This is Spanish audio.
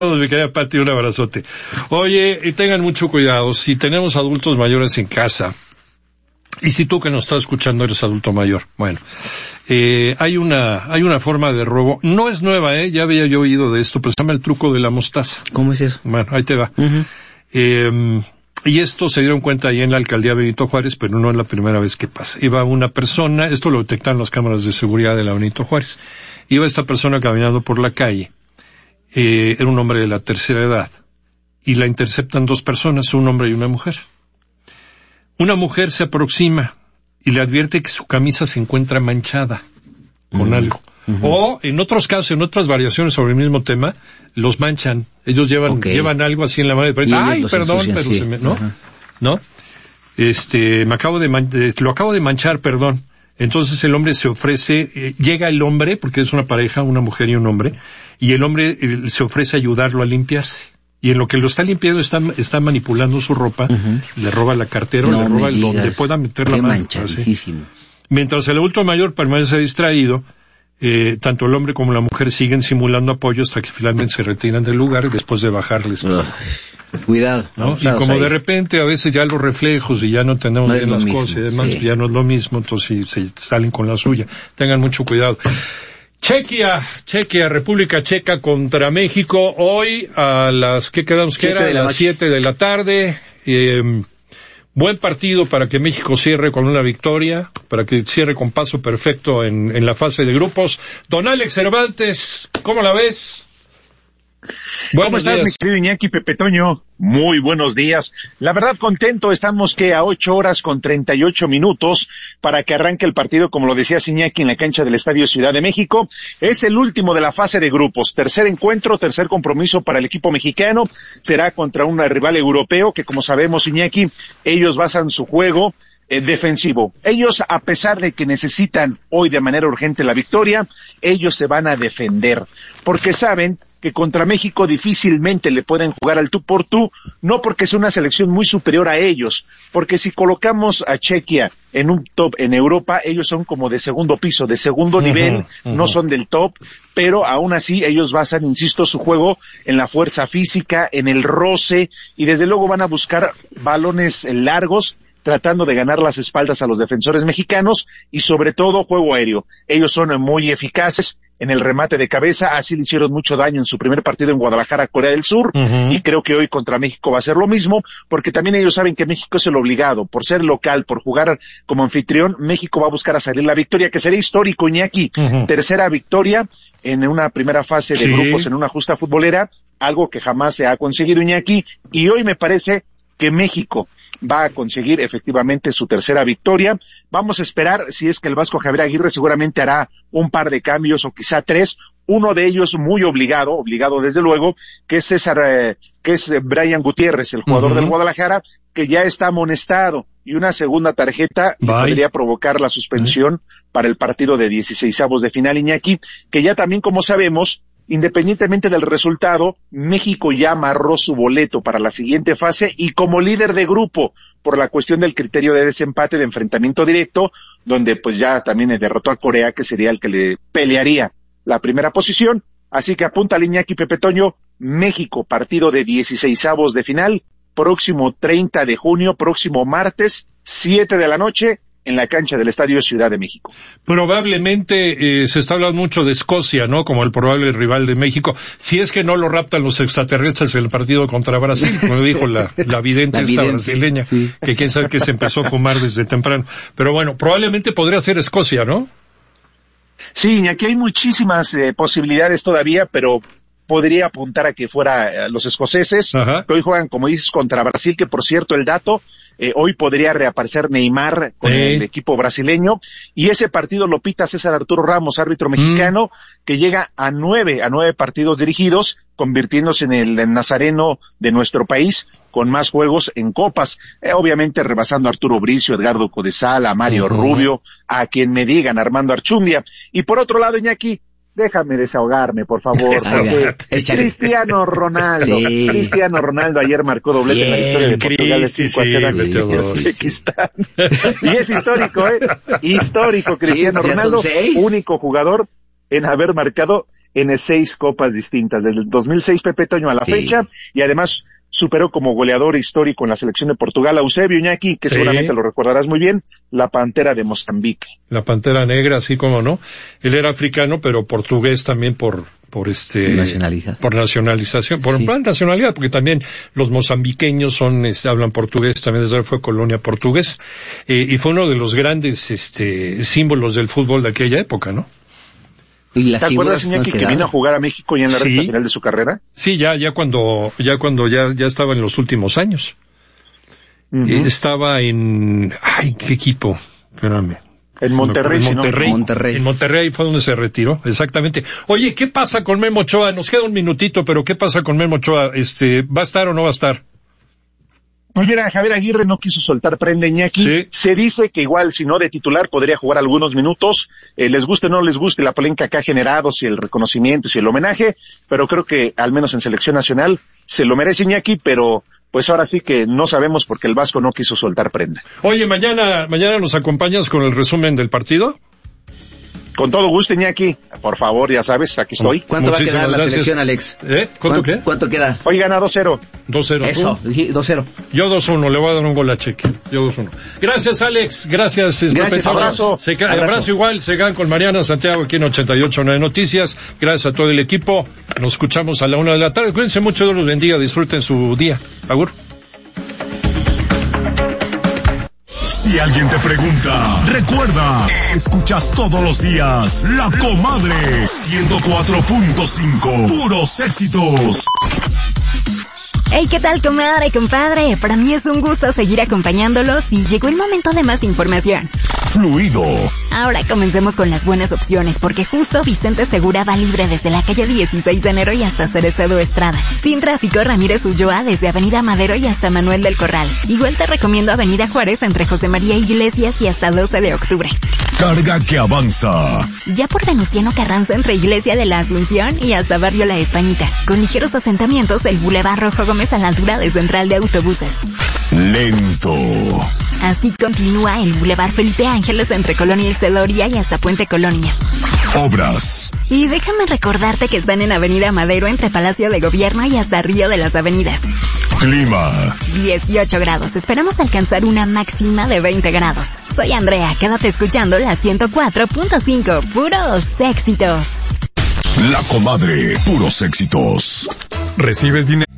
Mi querida Pati, un abrazote. Oye, y tengan mucho cuidado, si tenemos adultos mayores en casa, y si tú que nos estás escuchando eres adulto mayor, bueno, hay una forma de robo, no es nueva, ya había yo oído de esto, pero se llama el truco de la mostaza. ¿Cómo es eso? Bueno, ahí te va. Y esto se dieron cuenta ahí en la alcaldía Benito Juárez, pero no es la primera vez que pasa. Iba una persona, esto lo detectaron las cámaras de seguridad de la Benito Juárez, iba esta persona caminando por la calle, era un hombre de la tercera edad, y la interceptan dos personas, un hombre y una mujer. Una mujer se aproxima y le advierte que su camisa se encuentra manchada con algo. O, en otros casos, en otras variaciones sobre el mismo tema, los manchan. Ellos llevan algo así en la mano y dicen, ay, perdón, pero sí. ¿No? Lo acabo de manchar, perdón. Entonces el hombre se ofrece, llega el hombre, porque es una pareja, una mujer y un hombre, y el hombre se ofrece a ayudarlo a limpiarse. Y en lo que lo está limpiando está manipulando su ropa, le roba la cartera, le roba donde pueda meter la mano. Mientras el adulto mayor permanece distraído, tanto el hombre como la mujer siguen simulando apoyo hasta que finalmente se retiran del lugar después de bajarles. Cuidado. ¿No? Y como de repente a veces ya los reflejos y ya no tenemos bien las cosas y demás, ya no es lo mismo, entonces se salen con la suya. Tengan mucho cuidado. Chequia, República Checa contra México, hoy a las, ¿qué quedamos que era? A las 7 de la tarde. Buen partido para que México cierre con una victoria, para que cierre con paso perfecto en la fase de grupos. Don Alex Cervantes, ¿cómo la ves? ¿Cómo estás, mi querido Iñaki Pepe Toño? Muy buenos días. La verdad, contento, estamos a 8 horas con 38 minutos para que arranque el partido, como lo decía Iñaki, en la cancha del Estadio Ciudad de México. Es el último de la fase de grupos. Tercer encuentro, tercer compromiso para el equipo mexicano. Será contra un rival europeo que, como sabemos, Iñaki, ellos basan su juego defensivo. Ellos, a pesar de que necesitan hoy de manera urgente la victoria, ellos se van a defender, porque saben que contra México difícilmente le pueden jugar al tú por tú, no porque sea una selección muy superior a ellos, porque si colocamos a Chequia en un top en Europa, ellos son como de segundo piso, de segundo nivel, no son del top, pero aún así ellos basan, insisto, su juego en la fuerza física, en el roce, y desde luego van a buscar balones largos, tratando de ganar las espaldas a los defensores mexicanos y sobre todo juego aéreo. Ellos son muy eficaces en el remate de cabeza, así le hicieron mucho daño en su primer partido en Guadalajara, Corea del Sur, y creo que hoy contra México va a ser lo mismo, porque también ellos saben que México es el obligado, por ser local, por jugar como anfitrión, México va a buscar a salir la victoria, que sería histórico, Iñaki, tercera victoria en una primera fase de grupos en una justa futbolera, algo que jamás se ha conseguido, Iñaki, y hoy me parece que México va a conseguir efectivamente su tercera victoria. Vamos a esperar si es que el Vasco Javier Aguirre seguramente hará un par de cambios o quizá tres, uno de ellos muy obligado desde luego, que es Brian Gutiérrez, el jugador del Guadalajara, que ya está amonestado, y una segunda tarjeta podría provocar la suspensión para el partido de 16avos de final, Iñaki, que ya también, como sabemos, independientemente del resultado, México ya amarró su boleto para la siguiente fase y como líder de grupo, por la cuestión del criterio de desempate de enfrentamiento directo, donde pues ya también derrotó a Corea, que sería el que le pelearía la primera posición. Así que apunta a Iñaki Pepe Toño, México, partido de 16avos de final, próximo 30 de junio, próximo martes, 7 de la noche, en la cancha del Estadio Ciudad de México. Probablemente se está hablando mucho de Escocia, ¿no? Como el probable rival de México, si es que no lo raptan los extraterrestres en el partido contra Brasil, como dijo la vidente brasileña, que quién sabe que se empezó a fumar desde temprano. Pero bueno, probablemente podría ser Escocia, ¿no? Sí, aquí hay muchísimas posibilidades todavía, pero podría apuntar a que fuera los escoceses, que hoy juegan, como dices, contra Brasil, que por cierto, el dato, hoy podría reaparecer Neymar con el equipo brasileño, y ese partido lo pita César Arturo Ramos, árbitro mexicano, que llega a nueve partidos dirigidos, convirtiéndose en el nazareno de nuestro país, con más juegos en copas, obviamente rebasando a Arturo Bricio, Edgardo Codesal, a Mario Rubio, a quien me digan, Armando Archundia. Y por otro lado, Iñaki, déjame desahogarme, por favor, porque Cristiano Ronaldo ayer marcó doblete en la victoria de Portugal de 5-0 a Uzbekistán. Y es histórico, histórico, Cristiano Ronaldo, único jugador en haber marcado en 6 copas distintas, desde el 2006 Pepe Toño a la fecha, y además superó como goleador histórico en la selección de Portugal a Eusebio Iñaki, que seguramente lo recordarás muy bien, la Pantera de Mozambique. La Pantera Negra, así como no. Él era africano, pero portugués también por nacionalización, por plan nacionalidad, porque también los mozambiqueños hablan portugués, también desde fue colonia portuguesa, y fue uno de los grandes símbolos del fútbol de aquella época, ¿no? ¿Te acuerdas, Iñaki, que vino a jugar a México ya en la recta final de su carrera? Sí, ya cuando estaba en los últimos años. Uh-huh. Estaba en... ¿qué equipo? Espérame. En Monterrey. En Monterrey fue donde se retiró, exactamente. Oye, ¿qué pasa con Memo Ochoa? Nos queda un minutito, pero ¿qué pasa con Memo Ochoa? ¿Va a estar o no va a estar? Pues mira, Javier Aguirre no quiso soltar prenda, Iñaki. Sí. Se dice que igual, si no de titular, podría jugar algunos minutos. Les guste o no les guste la polémica que ha generado, si el reconocimiento, si el homenaje, pero creo que al menos en selección nacional se lo merece, Iñaki, pero pues ahora sí que no sabemos porque el Vasco no quiso soltar prenda. Oye, mañana nos acompañas con el resumen del partido. Con todo gusto, Iñaki. Por favor, ya sabes, aquí estoy. ¿Cuánto va a quedar la selección, Alex? ¿Cuánto queda? Hoy gana 2-0. 2-0. Eso, 2-0. Yo 2-1, le voy a dar un gol a Cheque. Yo 2-1. Gracias, Alex. Gracias. Abrazo. Abrazo igual. Se quedan con Mariana Santiago aquí en 88.9 Noticias. Gracias a todo el equipo. Nos escuchamos a la 1 de la tarde. Cuídense mucho, Dios los bendiga. Disfruten su día. Agur. Si alguien te pregunta, recuerda, escuchas todos los días La Comadre 104.5, puros éxitos. Hey, ¿qué tal, comadre y compadre? Para mí es un gusto seguir acompañándolos y llegó el momento de más información. Fluido. Ahora comencemos con las buenas opciones, porque justo Vicente Segura va libre desde la calle 16 de enero y hasta Cerezo Estrada. Sin tráfico, Ramírez Ulloa desde Avenida Madero y hasta Manuel del Corral. Igual te recomiendo Avenida Juárez entre José María Iglesias y hasta 12 de octubre. Carga que avanza. Ya por Venustiano Carranza entre Iglesia de la Asunción y hasta Barrio La Españita. Con ligeros asentamientos, el Boulevard Rojo Gómez a la altura de Central de Autobuses. Lento. Así continúa el Boulevard Felipe Ángeles entre Colonia y Celoria y hasta Puente Colonia. Obras. Y déjame recordarte que están en Avenida Madero entre Palacio de Gobierno y hasta Río de las Avenidas. Clima. 18 grados. Esperamos alcanzar una máxima de 20 grados. Soy Andrea. Quédate escuchando la 104.5. Puros éxitos. La Comadre. Puros éxitos. ¿Recibes dinero?